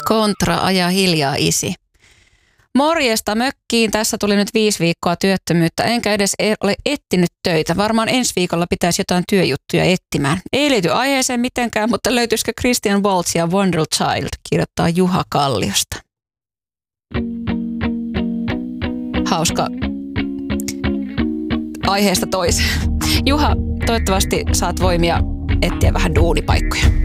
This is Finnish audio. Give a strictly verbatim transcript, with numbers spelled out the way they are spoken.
Kontra, aja hiljaa isi. Morjesta mökkiin. Tässä tuli nyt viisi viikkoa työttömyyttä, enkä edes ole etsinyt töitä. Varmaan ensi viikolla pitäisi jotain työjuttuja etsimään. Ei liity aiheeseen mitenkään, mutta löytyisikö Christian Waltz ja Wonder Child, kirjoittaa Juha Kalliosta. Hauska aiheesta toiseen. Juha, toivottavasti saat voimia etsiä vähän duunipaikkoja.